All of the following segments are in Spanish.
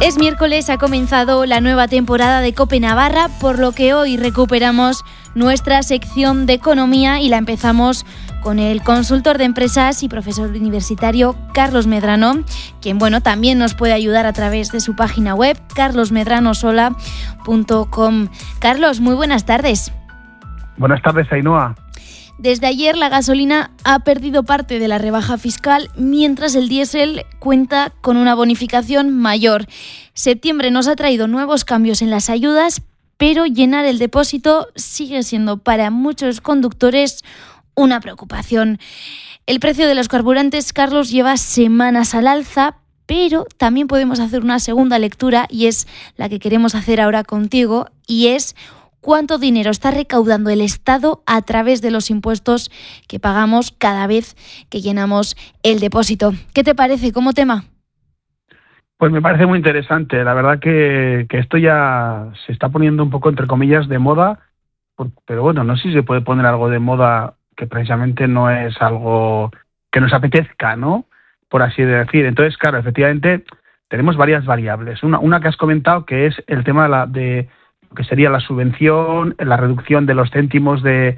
Es miércoles, ha comenzado la nueva temporada de COPE Navarra, por lo que hoy recuperamos nuestra sección de economía y la empezamos con el consultor de empresas y profesor universitario Carlos Medrano, quien también nos puede ayudar a través de su página web carlosmedranosola.com. Carlos, muy buenas tardes. Buenas tardes, Ainhoa. Desde ayer la gasolina ha perdido parte de la rebaja fiscal, mientras el diésel cuenta con una bonificación mayor. Septiembre nos ha traído nuevos cambios en las ayudas, pero llenar el depósito sigue siendo para muchos conductores una preocupación. El precio de los carburantes, Carlos, lleva semanas al alza, pero también podemos hacer una segunda lectura, y es la que queremos hacer ahora contigo, y es ¿cuánto dinero está recaudando el Estado a través de los impuestos que pagamos cada vez que llenamos el depósito? ¿Qué te parece como tema? Pues me parece muy interesante. La verdad que esto ya se está poniendo un poco, entre comillas, de moda, pero no sé si se puede poner algo de moda que precisamente no es algo que nos apetezca, ¿no? Por así decir. Entonces, claro, efectivamente tenemos varias variables. Una que has comentado, que es el tema de que sería la subvención, la reducción de los céntimos del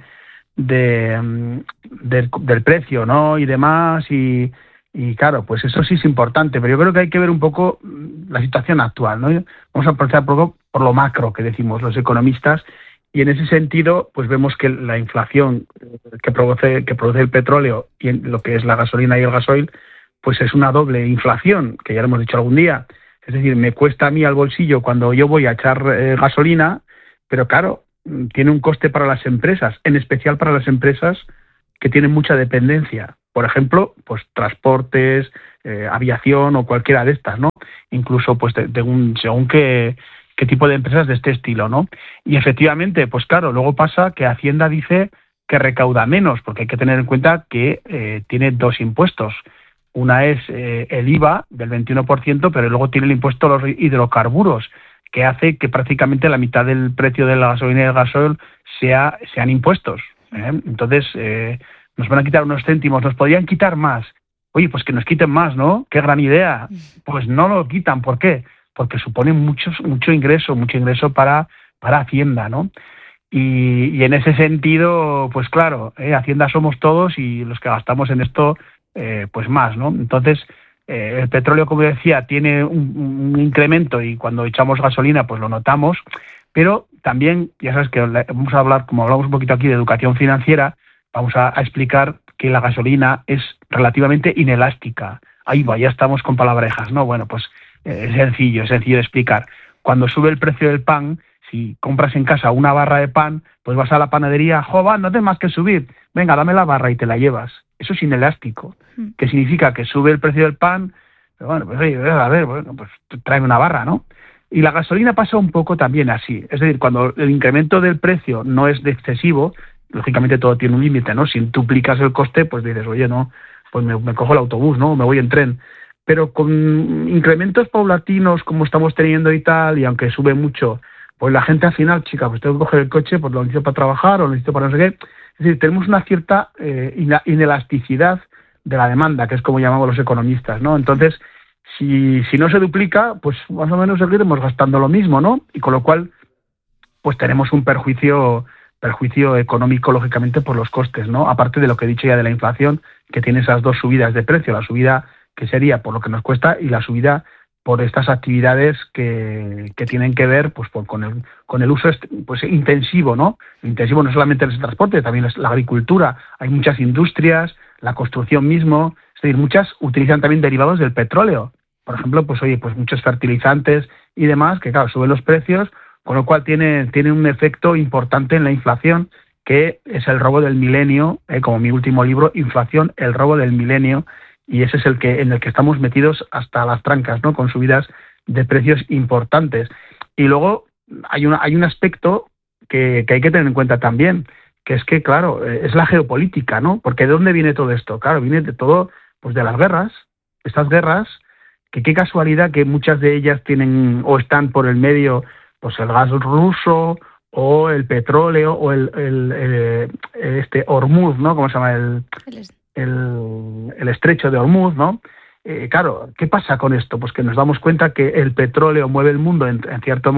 precio, ¿no? Y demás, y claro, pues eso sí es importante, pero yo creo que hay que ver un poco la situación actual, ¿no? Vamos a empezar un poco por lo macro que decimos los economistas, y en ese sentido, pues vemos que la inflación que produce el petróleo y en lo que es la gasolina y el gasoil, pues es una doble inflación, que ya lo hemos dicho algún día. Es decir, me cuesta a mí al bolsillo cuando yo voy a echar gasolina, pero claro, tiene un coste para las empresas, en especial para las empresas que tienen mucha dependencia. Por ejemplo, pues transportes, aviación o cualquiera de estas, ¿no? Incluso pues según qué tipo de empresas de este estilo, ¿no? Y efectivamente, pues claro, luego pasa que Hacienda dice que recauda menos, porque hay que tener en cuenta que tiene dos impuestos. Una es el IVA del 21%, pero luego tiene el impuesto a los hidrocarburos, que hace que prácticamente la mitad del precio de la gasolina y el gasoil sean impuestos. Entonces, nos van a quitar unos céntimos, nos podrían quitar más. Oye, pues que nos quiten más, ¿no? ¡Qué gran idea! Pues no lo quitan. ¿Por qué? Porque supone mucho ingreso para Hacienda, ¿no? Y en ese sentido, pues claro, Hacienda somos todos y los que gastamos en esto pues más, ¿no? Entonces, el petróleo, como decía, tiene un incremento, y cuando echamos gasolina pues lo notamos, pero también, ya sabes que vamos a hablar, como hablamos un poquito aquí de educación financiera, vamos a explicar que la gasolina es relativamente inelástica. Ahí va, ya estamos con palabrejas, ¿no? Bueno, pues es sencillo de explicar. Cuando sube el precio del pan, si compras en casa una barra de pan, pues vas a la panadería, ¡joder, no tienes más que subir! Venga, dame la barra y te la llevas. Eso es inelástico. ¿Qué significa? Que sube el precio del pan, pero bueno, pues oye, a ver, pues tráeme una barra, ¿no? Y la gasolina pasa un poco también así. Es decir, cuando el incremento del precio no es de excesivo, lógicamente todo tiene un límite, ¿no? Si duplicas el coste, pues dices, oye, no, pues me cojo el autobús, ¿no? Me voy en tren. Pero con incrementos paulatinos como estamos teniendo y tal, y aunque sube mucho, pues la gente al final, chica, pues tengo que coger el coche, pues lo necesito para trabajar o lo necesito para no sé qué. Es decir, tenemos una cierta inelasticidad de la demanda, que es como llamamos los economistas, ¿no? Entonces, si no se duplica, pues más o menos seguiremos gastando lo mismo, ¿no? Y con lo cual, pues tenemos un perjuicio económico, lógicamente, por los costes, ¿no? Aparte de lo que he dicho ya de la inflación, que tiene esas dos subidas de precio, la subida que sería por lo que nos cuesta y la subida por estas actividades que tienen que ver pues con el uso pues intensivo, ¿no? Intensivo no solamente en el transporte, también es la agricultura. Hay muchas industrias, la construcción mismo, es decir, muchas utilizan también derivados del petróleo. Por ejemplo, pues muchos fertilizantes y demás, que claro, suben los precios, con lo cual tiene un efecto importante en la inflación, que es el robo del milenio, como mi último libro, Inflación, el robo del milenio, y ese es en el que estamos metidos hasta las trancas, ¿no? Con subidas de precios importantes. Y luego hay un aspecto que hay que tener en cuenta también, que es que, claro, es la geopolítica, ¿no? Porque ¿de dónde viene todo esto? Claro, viene de todo, pues de las guerras, estas guerras, que qué casualidad que muchas de ellas tienen o están por el medio, pues el gas ruso o el petróleo o el Hormuz, ¿no? ¿Cómo se llama? El estrecho de Hormuz, ¿no? claro, ¿qué pasa con esto? Pues que nos damos cuenta que el petróleo mueve el mundo en cierto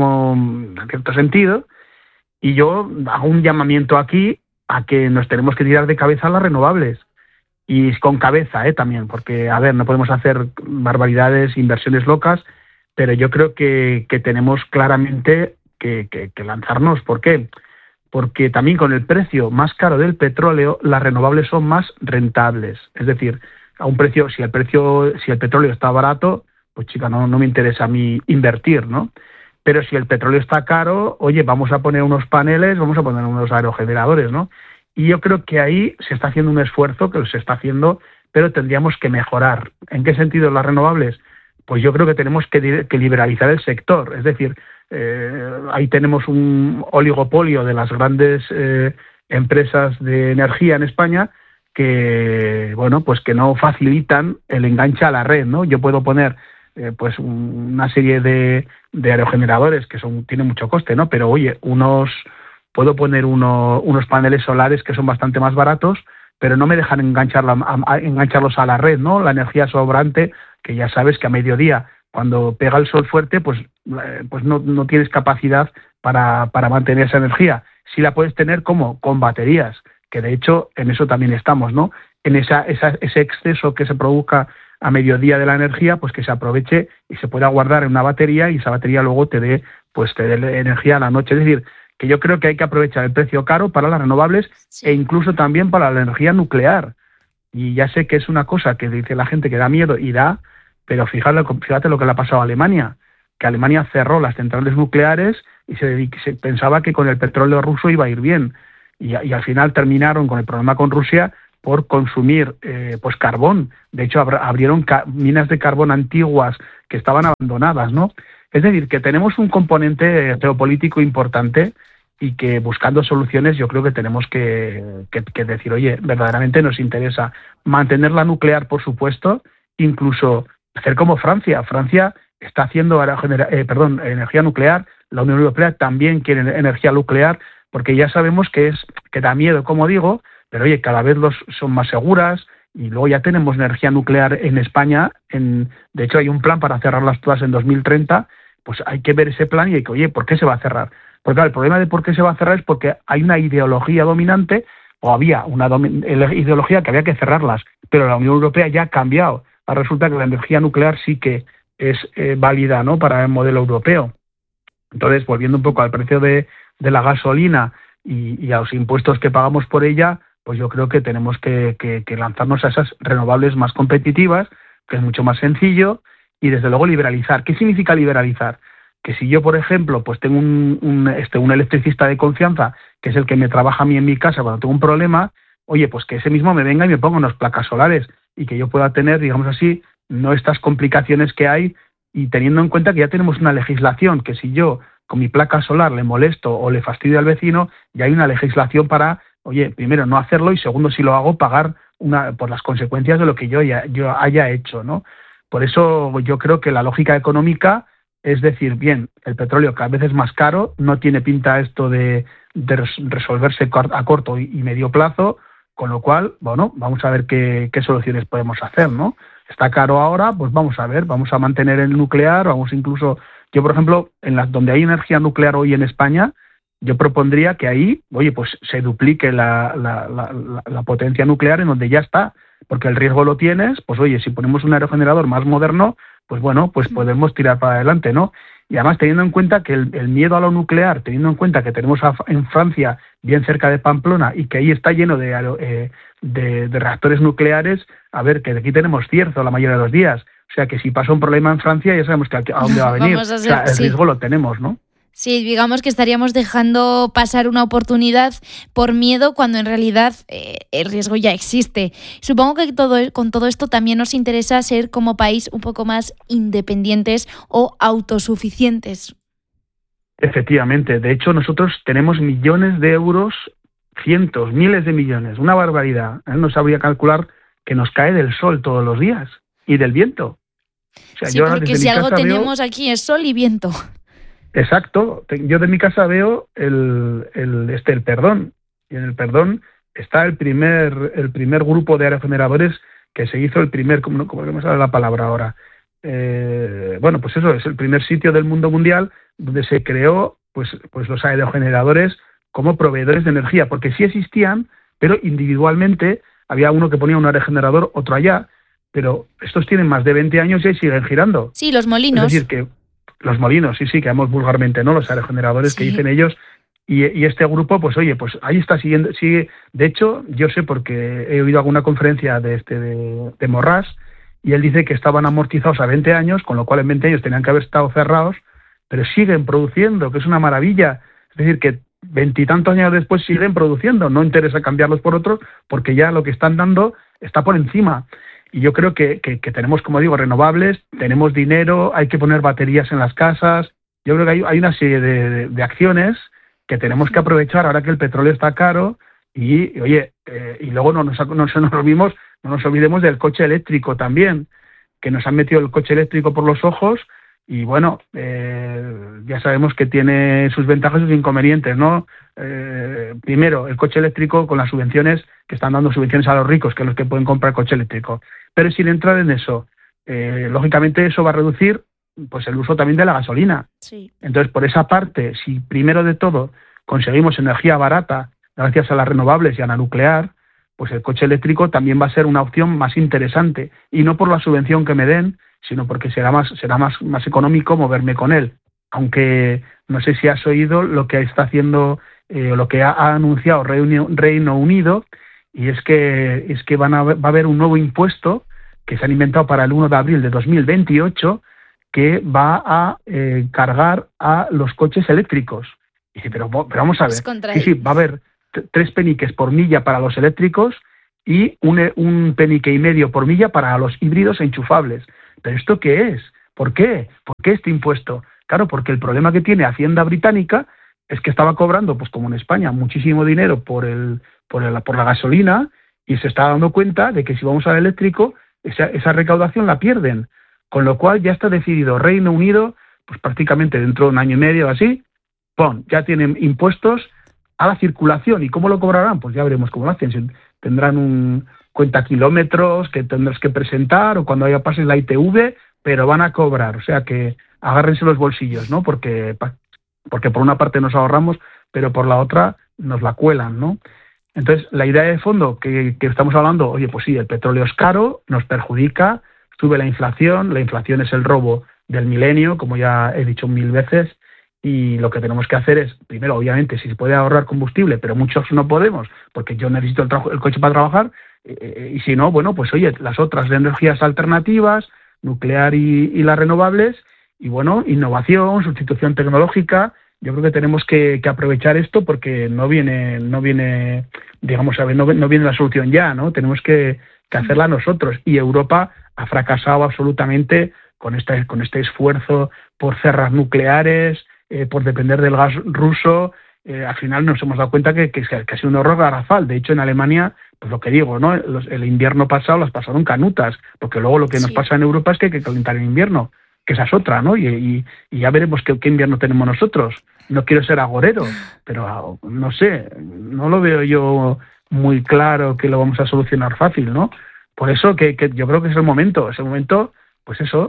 sentido, y yo hago un llamamiento aquí a que nos tenemos que tirar de cabeza a las renovables. Y con cabeza también, porque, a ver, no podemos hacer barbaridades, inversiones locas, pero yo creo que tenemos claramente que lanzarnos. ¿Por qué? Porque también con el precio más caro del petróleo, las renovables son más rentables. Es decir, a un precio, si el petróleo está barato, pues chica, no me interesa a mí invertir, ¿no? Pero si el petróleo está caro, oye, vamos a poner unos paneles, vamos a poner unos aerogeneradores, ¿no? Y yo creo que ahí se está haciendo un esfuerzo, que se está haciendo, pero tendríamos que mejorar. ¿En qué sentido las renovables? Pues yo creo que tenemos que liberalizar el sector. Es decir, ahí tenemos un oligopolio de las grandes empresas de energía en España que, bueno, pues que no facilitan el enganche a la red, ¿no? Yo puedo poner pues una serie de aerogeneradores que tienen mucho coste, ¿no? Pero oye, puedo poner unos paneles solares que son bastante más baratos, pero no me dejan engancharlos a la red, ¿no? La energía sobrante, que ya sabes que a mediodía, cuando pega el sol fuerte, pues no tienes capacidad para mantener esa energía. Sí la puedes tener como con baterías, que de hecho en eso también estamos, ¿no? En ese exceso que se produzca a mediodía de la energía, pues que se aproveche y se pueda guardar en una batería, y esa batería luego te dé energía a la noche. Es decir, que yo creo que hay que aprovechar el precio caro para las renovables, sí, e incluso también para la energía nuclear. Y ya sé que es una cosa que dice la gente que da miedo, y da, pero fíjate lo que le ha pasado a Alemania, que Alemania cerró las centrales nucleares y se pensaba que con el petróleo ruso iba a ir bien. Y al final terminaron con el problema con Rusia por consumir pues carbón. De hecho, abrieron minas de carbón antiguas que estaban abandonadas, ¿no? Es decir, que tenemos un componente geopolítico importante, y que buscando soluciones yo creo que tenemos que decir, oye, verdaderamente nos interesa mantener la nuclear, por supuesto, incluso hacer como Francia. Francia está haciendo energía nuclear, la Unión Europea también quiere energía nuclear, porque ya sabemos que da miedo, como digo, pero oye, cada vez son más seguras. Y luego ya tenemos energía nuclear en España. De hecho, hay un plan para cerrarlas todas en 2030. Pues hay que ver ese plan y hay que, oye, ¿por qué se va a cerrar? Porque claro, el problema de por qué se va a cerrar es porque hay una ideología dominante, o había una ideología que había que cerrarlas, pero la Unión Europea ya ha cambiado. Ahora resulta que la energía nuclear sí que es válida, ¿no?, para el modelo europeo. Entonces, volviendo un poco al precio de la gasolina y a los impuestos que pagamos por ella, pues yo creo que tenemos que lanzarnos a esas renovables más competitivas, que es mucho más sencillo, y desde luego liberalizar. ¿Qué significa liberalizar? Que si yo, por ejemplo, pues tengo un electricista de confianza, que es el que me trabaja a mí en mi casa cuando tengo un problema, oye, pues que ese mismo me venga y me ponga unas placas solares, y que yo pueda tener, digamos así, no estas complicaciones que hay, y teniendo en cuenta que ya tenemos una legislación, que si yo con mi placa solar le molesto o le fastidio al vecino, ya hay una legislación para, oye, primero no hacerlo, y segundo, si lo hago, pagar por las consecuencias de lo que yo haya hecho, ¿no? Por eso yo creo que la lógica económica es decir, bien, el petróleo cada vez es más caro, no tiene pinta esto de resolverse a corto y medio plazo, con lo cual, bueno, vamos a ver qué soluciones podemos hacer, ¿no? Está caro ahora, pues vamos a ver, vamos a mantener el nuclear, yo por ejemplo, donde hay energía nuclear hoy en España, yo propondría que ahí, oye, pues se duplique la potencia nuclear en donde ya está, porque el riesgo lo tienes, pues oye, si ponemos un aerogenerador más moderno, pues bueno, pues podemos tirar para adelante, ¿no? Y además teniendo en cuenta que el miedo a lo nuclear, teniendo en cuenta que tenemos en Francia, bien cerca de Pamplona, y que ahí está lleno de reactores nucleares, a ver, que aquí tenemos cierzo la mayoría de los días. O sea, que si pasa un problema en Francia, ya sabemos a dónde va a venir. O sea, el riesgo lo tenemos, ¿no? Sí, digamos que estaríamos dejando pasar una oportunidad por miedo cuando en realidad el riesgo ya existe. Supongo que con todo esto también nos interesa ser como país un poco más independientes o autosuficientes. Efectivamente. De hecho, nosotros tenemos millones de euros, cientos, miles de millones, una barbaridad. No sabría calcular que nos cae del sol todos los días y del viento. O sea, sí, porque si algo tenemos aquí es sol y viento. Exacto. Yo de mi casa veo el Perdón, y en el Perdón está el primer grupo de aerogeneradores que se hizo el primer, ¿cómo me sale la palabra ahora? Bueno, pues eso, es el primer sitio del mundo mundial donde se creó pues los aerogeneradores como proveedores de energía, porque sí existían, pero individualmente había uno que ponía un aerogenerador, otro allá, pero estos tienen más de 20 años y ahí siguen girando. Sí, los molinos. Es decir, que los molinos, sí, que llamamos vulgarmente, ¿no? Los aerogeneradores que dicen ellos. Y este grupo, pues oye, pues ahí está sigue. De hecho, yo sé porque he oído alguna conferencia de Morrás, y él dice que estaban amortizados a 20 años, con lo cual en 20 años tenían que haber estado cerrados, pero siguen produciendo, que es una maravilla. Es decir, que 20 y tantos años después siguen produciendo, no interesa cambiarlos por otros, porque ya lo que están dando está por encima. Y yo creo que tenemos, como digo, renovables, tenemos dinero, hay que poner baterías en las casas. Yo creo que hay una serie de acciones que tenemos que aprovechar ahora que el petróleo está caro y oye, y luego no nos olvidemos del coche eléctrico también, que nos han metido el coche eléctrico por los ojos y bueno, ya sabemos que tiene sus ventajas y sus inconvenientes, ¿no? Primero, el coche eléctrico con las subvenciones, que están dando subvenciones a los ricos, que es los que pueden comprar coche eléctrico. Pero sin entrar en eso, lógicamente eso va a reducir pues el uso también de la gasolina. Sí. Entonces, por esa parte, si primero de todo conseguimos energía barata gracias a las renovables y a la nuclear, pues el coche eléctrico también va a ser una opción más interesante, y no por la subvención que me den, sino porque será más económico moverme con él. Aunque no sé si has oído lo que está haciendo, lo que ha anunciado Reino Unido, y es que va a haber un nuevo impuesto que se han inventado para el 1 de abril de 2028, que va a cargar a los coches eléctricos. Y dice, pero vamos a ver, sí, va a haber 3 peniques por milla para los eléctricos y un penique y medio por milla para los híbridos enchufables. ¿Pero esto qué es? ¿Por qué? ¿Por qué este impuesto? Claro, porque el problema que tiene Hacienda británica es que estaba cobrando, pues como en España, muchísimo dinero por la gasolina, y se está dando cuenta de que si vamos al eléctrico, esa recaudación la pierden. Con lo cual ya está decidido Reino Unido, pues prácticamente dentro de un año y medio o así, ya tienen impuestos a la circulación. ¿Y cómo lo cobrarán? Pues ya veremos cómo lo hacen. Si tendrán un cuenta kilómetros que tendrás que presentar, o cuando haya pases la ITV, pero van a cobrar. O sea que agárrense los bolsillos, ¿no? Porque por una parte nos ahorramos, pero por la otra nos la cuelan, ¿no? Entonces, la idea de fondo que estamos hablando, oye, pues sí, el petróleo es caro, nos perjudica, sube la inflación es el robo del milenio, como ya he dicho 1000 veces, y lo que tenemos que hacer es, primero, obviamente, si se puede ahorrar combustible, pero muchos no podemos, porque yo necesito el coche para trabajar, y si no, bueno, pues oye, las otras de energías alternativas, nuclear y las renovables, y bueno, innovación, sustitución tecnológica. Yo creo que tenemos que aprovechar esto, porque no viene, digamos, no viene la solución ya, ¿no? Tenemos que hacerla nosotros, y Europa ha fracasado absolutamente con este esfuerzo por cerrar nucleares, por depender del gas ruso. Al final nos hemos dado cuenta que ha sido un horror garrafal. De hecho, en Alemania, pues lo que digo, ¿no? El invierno pasado las pasaron canutas, porque luego lo que nos pasa en Europa es que hay que calentar en invierno, que esa es otra, ¿no? Y ya veremos qué invierno tenemos nosotros. No quiero ser agorero, pero no sé, no lo veo yo muy claro que lo vamos a solucionar fácil, ¿no? Por eso que yo creo que es el momento, pues eso,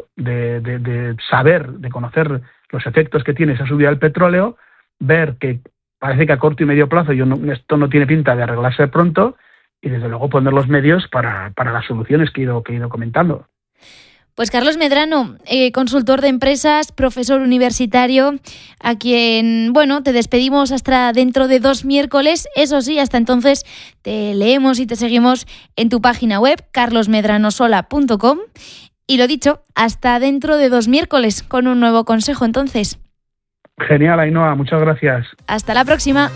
de saber, de conocer los efectos que tiene esa subida del petróleo, ver que parece que a corto y medio plazo esto no tiene pinta de arreglarse pronto, y desde luego poner los medios para las soluciones que he ido comentando. Pues Carlos Medrano, consultor de empresas, profesor universitario, a quien, bueno, te despedimos hasta dentro de 2 miércoles. Eso sí, hasta entonces te leemos y te seguimos en tu página web, carlosmedranosola.com. Y lo dicho, hasta dentro de 2 miércoles con un nuevo consejo entonces. Genial, Ainhoa, muchas gracias. Hasta la próxima.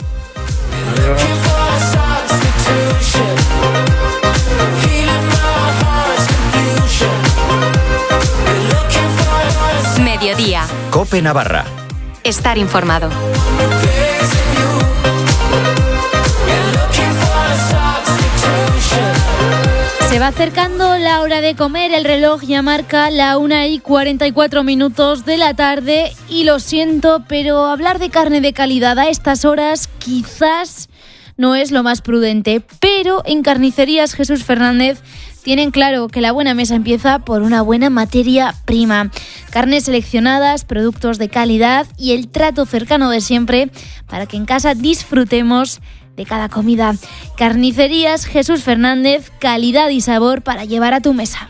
Adiós. Mediodía. COPE Navarra. Estar informado. Se va acercando la hora de comer, el reloj ya marca la 1:44 de la tarde y lo siento, pero hablar de carne de calidad a estas horas quizás no es lo más prudente, pero en Carnicerías Jesús Fernández Tienen claro que la buena mesa empieza por una buena materia prima. Carnes seleccionadas, productos de calidad y el trato cercano de siempre para que en casa disfrutemos de cada comida. Carnicerías Jesús Fernández, calidad y sabor para llevar a tu mesa.